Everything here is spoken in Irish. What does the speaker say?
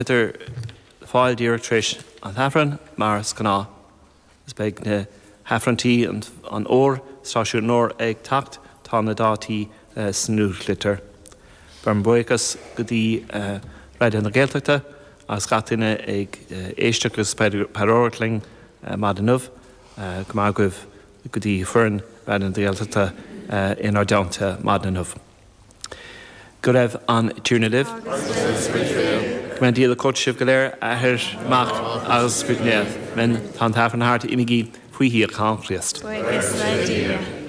Idir fáil díreachtaris an Hafran mar scaná. Is beag na Hafrantí an ór stáisiú nóir ag tacht tá na dátí snúchlitar. Barn buchas go dtí raidir na Gaeltachta as gataine ag éisteachas paróirling madanmh go mágah go dtí furin raidir na Gaeltachta in ar deanta madanmh. Go raibh an tíorna libh. When deal the courtship galer ahir mach as sputnev men tan Hafran hart imigi fui hier kan Christ.